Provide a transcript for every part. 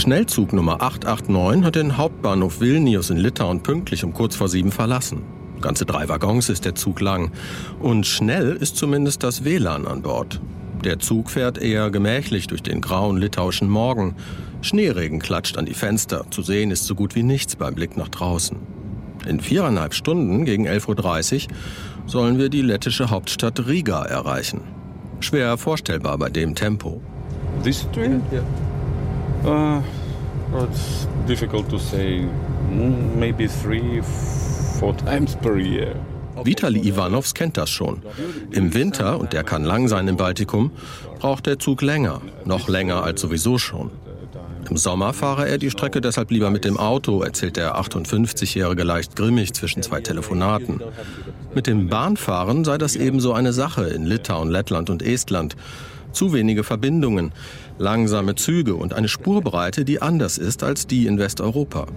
Schnellzug Nummer 889 hat den Hauptbahnhof Vilnius in Litauen pünktlich um kurz vor 7 verlassen. Ganze 3 Waggons ist der Zug lang. Und schnell ist zumindest das WLAN an Bord. Der Zug fährt eher gemächlich durch den grauen litauischen Morgen. Schneeregen klatscht an die Fenster. Zu sehen ist so gut wie nichts beim Blick nach draußen. In 4,5 Stunden gegen 11:30 Uhr sollen wir die lettische Hauptstadt Riga erreichen. Schwer vorstellbar bei dem Tempo. This train? It's difficult to say. Maybe 3-4 times per year. Vitali Ivanovs kennt das schon. Im Winter, und der kann lang sein im Baltikum, braucht der Zug länger. Noch länger als sowieso schon. Im Sommer fahre er die Strecke deshalb lieber mit dem Auto, erzählt der 58-Jährige leicht grimmig zwischen 2 Telefonaten. Mit dem Bahnfahren sei das ebenso eine Sache in Litauen, Lettland und Estland. Zu wenige Verbindungen, langsame Züge und eine Spurbreite, die anders ist als die in Westeuropa.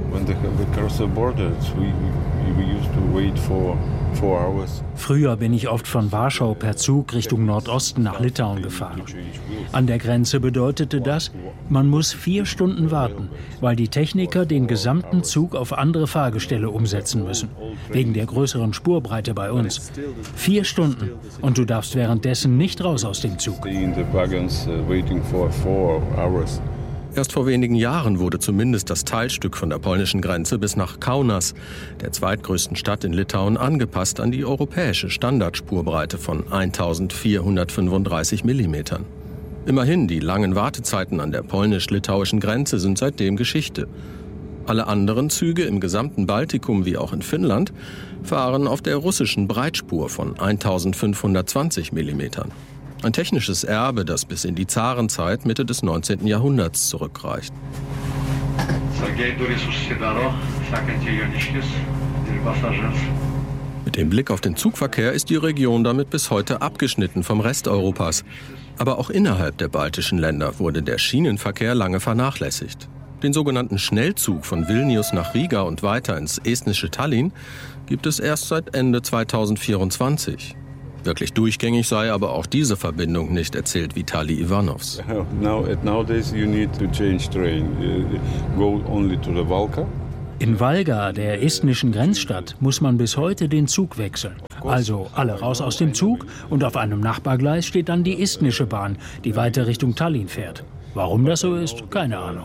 Früher bin ich oft von Warschau per Zug Richtung Nordosten nach Litauen gefahren. An der Grenze bedeutete das, man muss 4 Stunden warten, weil die Techniker den gesamten Zug auf andere Fahrgestelle umsetzen müssen, wegen der größeren Spurbreite bei uns. 4 Stunden und du darfst währenddessen nicht raus aus dem Zug. Erst vor wenigen Jahren wurde zumindest das Teilstück von der polnischen Grenze bis nach Kaunas, der zweitgrößten Stadt in Litauen, angepasst an die europäische Standardspurbreite von 1435 Millimetern. Immerhin, die langen Wartezeiten an der polnisch-litauischen Grenze sind seitdem Geschichte. Alle anderen Züge im gesamten Baltikum wie auch in Finnland fahren auf der russischen Breitspur von 1520 Millimetern. Ein technisches Erbe, das bis in die Zarenzeit Mitte des 19. Jahrhunderts zurückreicht. Mit dem Blick auf den Zugverkehr ist die Region damit bis heute abgeschnitten vom Rest Europas. Aber auch innerhalb der baltischen Länder wurde der Schienenverkehr lange vernachlässigt. Den sogenannten Schnellzug von Vilnius nach Riga und weiter ins estnische Tallinn gibt es erst seit Ende 2024. Wirklich durchgängig sei aber auch diese Verbindung nicht, erzählt Vitali Ivanovs. In Valga, der estnischen Grenzstadt, muss man bis heute den Zug wechseln. Also alle raus aus dem Zug und auf einem Nachbargleis steht dann die estnische Bahn, die weiter Richtung Tallinn fährt. Warum das so ist, keine Ahnung.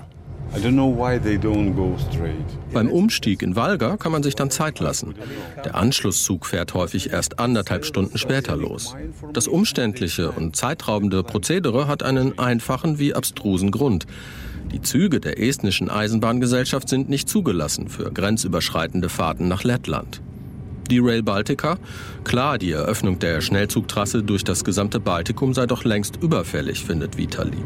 Beim Umstieg in Valga kann man sich dann Zeit lassen. Der Anschlusszug fährt häufig erst 1,5 Stunden später los. Das umständliche und zeitraubende Prozedere hat einen einfachen wie abstrusen Grund. Die Züge der estnischen Eisenbahngesellschaft sind nicht zugelassen für grenzüberschreitende Fahrten nach Lettland. Die Rail Baltica? Klar, die Eröffnung der Schnellzugtrasse durch das gesamte Baltikum sei doch längst überfällig, findet Vitali.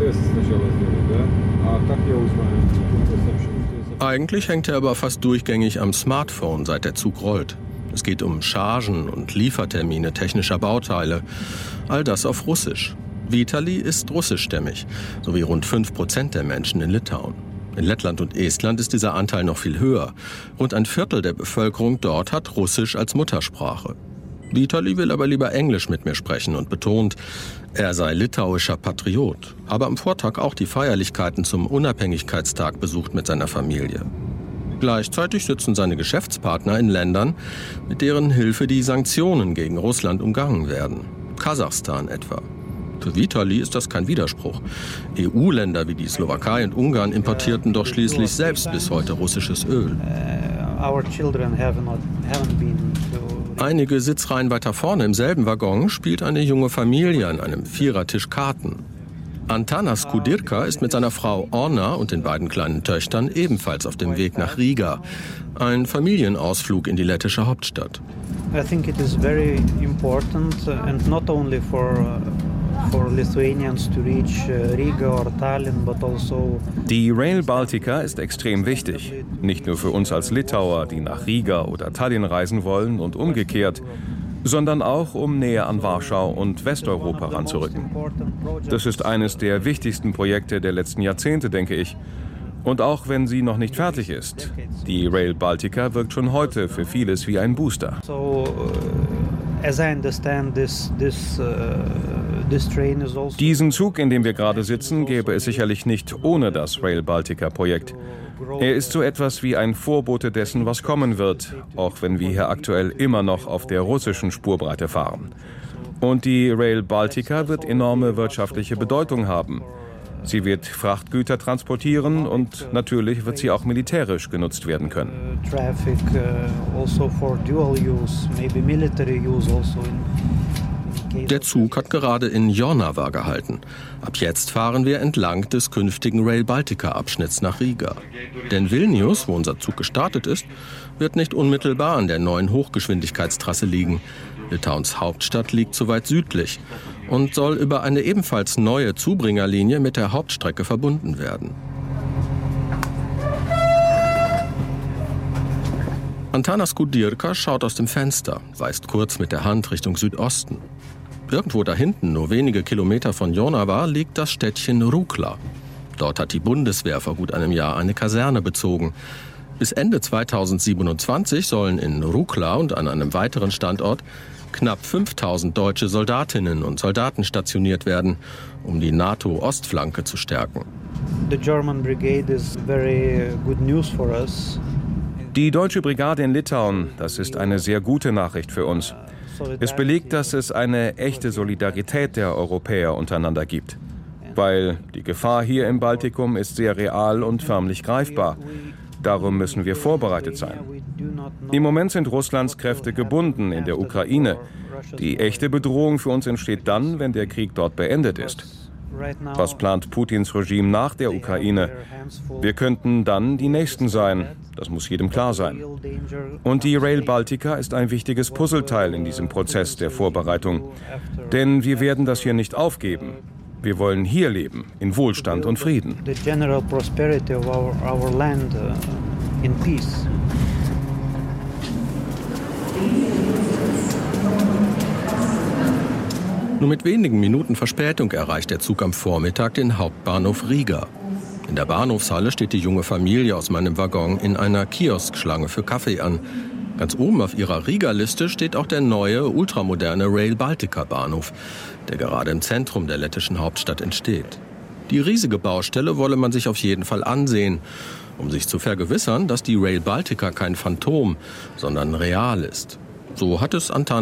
Eigentlich hängt er aber fast durchgängig am Smartphone, seit der Zug rollt. Es geht um Chargen und Liefertermine technischer Bauteile. All das auf Russisch. Vitali ist russischstämmig, sowie rund 5% der Menschen in Litauen. In Lettland und Estland ist dieser Anteil noch viel höher. Rund ein Viertel der Bevölkerung dort hat Russisch als Muttersprache. Vitali will aber lieber Englisch mit mir sprechen und betont, er sei litauischer Patriot, habe am Vortag auch die Feierlichkeiten zum Unabhängigkeitstag besucht mit seiner Familie. Gleichzeitig sitzen seine Geschäftspartner in Ländern, mit deren Hilfe die Sanktionen gegen Russland umgangen werden. Kasachstan etwa. Für Vitali ist das kein Widerspruch. EU-Länder wie die Slowakei und Ungarn importierten doch schließlich selbst bis heute russisches Öl. Einige Sitzreihen weiter vorne im selben Waggon spielt eine junge Familie an einem Vierertisch Karten. Antanas Kudirka ist mit seiner Frau Orna und den beiden kleinen Töchtern ebenfalls auf dem Weg nach Riga. Ein Familienausflug in die lettische Hauptstadt. I think it is very important and not only for Lithuanians to reach Riga or Tallinn, but also. Die Rail Baltica ist extrem wichtig. Nicht nur für uns als Litauer, die nach Riga oder Tallinn reisen wollen und umgekehrt, sondern auch, um näher an Warschau und Westeuropa ranzurücken. Das ist eines der wichtigsten Projekte der letzten Jahrzehnte, denke ich. Und auch wenn sie noch nicht fertig ist, die Rail Baltica wirkt schon heute für vieles wie ein Booster. As I understand, Diesen Zug, in dem wir gerade sitzen, gäbe es sicherlich nicht ohne das Rail Baltica-Projekt. Er ist so etwas wie ein Vorbote dessen, was kommen wird, auch wenn wir hier aktuell immer noch auf der russischen Spurbreite fahren. Und die Rail Baltica wird enorme wirtschaftliche Bedeutung haben. Sie wird Frachtgüter transportieren und natürlich wird sie auch militärisch genutzt werden können. Der Zug hat gerade in Jornava gehalten. Ab jetzt fahren wir entlang des künftigen Rail Baltica-Abschnitts nach Riga. Denn Vilnius, wo unser Zug gestartet ist, wird nicht unmittelbar an der neuen Hochgeschwindigkeitstrasse liegen. Litauens Hauptstadt liegt zu weit südlich und soll über eine ebenfalls neue Zubringerlinie mit der Hauptstrecke verbunden werden. Antanas Kudirka schaut aus dem Fenster, weist kurz mit der Hand Richtung Südosten. Irgendwo da hinten, nur wenige Kilometer von Jornava, liegt das Städtchen Rukla. Dort hat die Bundeswehr vor gut einem Jahr eine Kaserne bezogen. Bis Ende 2027 sollen in Rukla und an einem weiteren Standort knapp 5000 deutsche Soldatinnen und Soldaten stationiert werden, um die NATO-Ostflanke zu stärken. Die deutsche Brigade in Litauen, das ist eine sehr gute Nachricht für uns. Es belegt, dass es eine echte Solidarität der Europäer untereinander gibt. Weil die Gefahr hier im Baltikum ist sehr real und förmlich greifbar. Darum müssen wir vorbereitet sein. Im Moment sind Russlands Kräfte gebunden in der Ukraine. Die echte Bedrohung für uns entsteht dann, wenn der Krieg dort beendet ist. Was plant Putins Regime nach der Ukraine? Wir könnten dann die Nächsten sein. Das muss jedem klar sein. Und die Rail Baltica ist ein wichtiges Puzzleteil in diesem Prozess der Vorbereitung. Denn wir werden das hier nicht aufgeben. Wir wollen hier leben, in Wohlstand und Frieden. Nur mit wenigen Minuten Verspätung erreicht der Zug am Vormittag den Hauptbahnhof Riga. In der Bahnhofshalle steht die junge Familie aus meinem Waggon in einer Kioskschlange für Kaffee an. Ganz oben auf ihrer Riga-Liste steht auch der neue, ultramoderne Rail Baltica-Bahnhof, der gerade im Zentrum der lettischen Hauptstadt entsteht. Die riesige Baustelle wolle man sich auf jeden Fall ansehen, um sich zu vergewissern, dass die Rail Baltica kein Phantom, sondern real ist. So hat es Antanas